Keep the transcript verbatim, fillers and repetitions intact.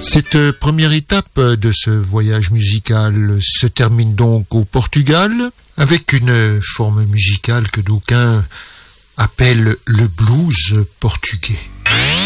Cette première étape de ce voyage musical se termine donc au Portugal avec une forme musicale que d'aucuns appellent le blues portugais.